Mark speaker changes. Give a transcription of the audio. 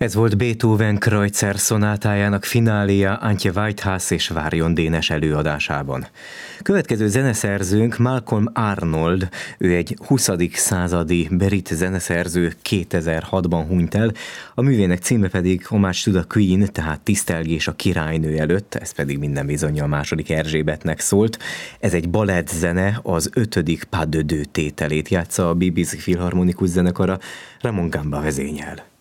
Speaker 1: Ez volt Beethoven Kreutzer szonátájának fináléja Antje Whitehouse és Várjon Dénes előadásában. Következő zeneszerzőnk Malcolm Arnold, ő egy 20. századi brit zeneszerző, 2006-ban hunyt el, a művének címe pedig Homage to the Queen, tehát tisztelgés a királynő előtt, ez pedig minden bizonnyal második Erzsébetnek szólt. Ez egy balett zene, az 5. Pas de deux tételét játsza a BBC Filharmonikus zenekara, Ramon Gamba vezényel.